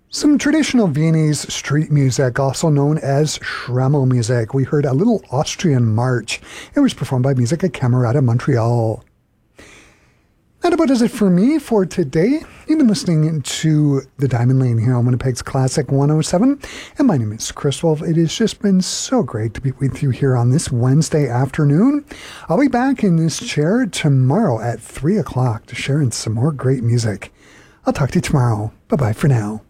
Some traditional Viennese street music, also known as Schrammel music. We heard a little Austrian march. It was performed by Musica Camerata Montreal. That about does it for me for today. You've been listening to The Diamond Lane here on Winnipeg's Classic 107. And my name is Chris Wolf. It has just been so great to be with you here on this Wednesday afternoon. I'll be back in this chair tomorrow at 3 o'clock to share in some more great music. I'll talk to you tomorrow. Bye-bye for now.